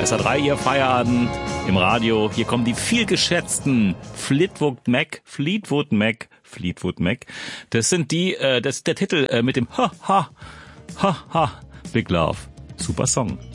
SR3, ihr Feierabend im Radio. Hier kommen die viel geschätzten Fleetwood Mac. Das sind das ist der Titel mit dem Ha, Big Love. Super Song.